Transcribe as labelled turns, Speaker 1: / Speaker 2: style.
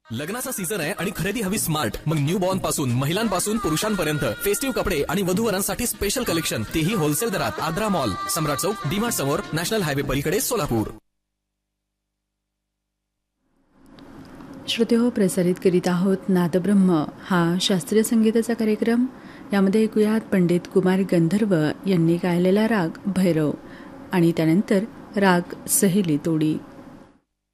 Speaker 1: लग्नाचा सीझन आहे आणि खरेदी हवी स्मार्ट. मग न्यू बॉर्न पासून महिलांपासून पुरुषांपर्यंत फेस्टिव्ह कपडे आणि वधूवरांसाठी स्पेशल कलेक्शन, तेही होलसेल दरात. आद्रा मॉल, सम्राट चौक, डीमार्ट समोर, नॅशनल हायवे पलीकडे, सोलापूर.
Speaker 2: श्रोतेहो, प्रसारित करीत आहोत नादब्रह्म हा शास्त्रीय संगीताचा कार्यक्रम. यामध्ये ऐकूयात पंडित कुमार गंधर्व यांनी गायलेला राग भैरव आणि त्यानंतर राग सहेली तोडी.